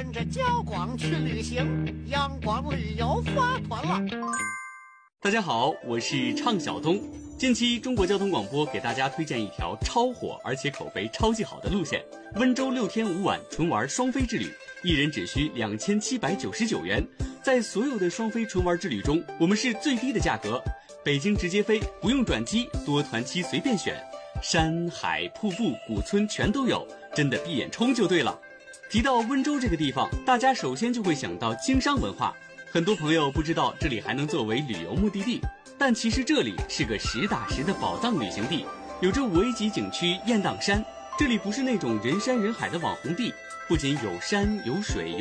跟着焦广去旅行，阳光旅游发团了。 大家好，我是畅晓东。近期中国交通广播给大家推荐一条超火而且口碑超级好的路线——温州6天5晚纯玩双飞之旅，一人只需2799元。在所有的双飞纯玩之旅中，我们是最低的价格，北京直接飞，不用转机，多团期随便选，山海瀑布古村全都有，真的闭眼冲就对了。提到温州这个地方，大家首先就会想到经商文化，很多朋友不知道这里还能作为旅游目的地，但其实这里是个实打实的宝藏旅行地，有着5A级景区雁荡山，这里不是那种人山人海的网红地，不仅有山有水有